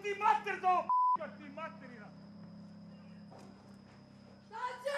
ti mater za ovo, p***a ti materina. Šta će?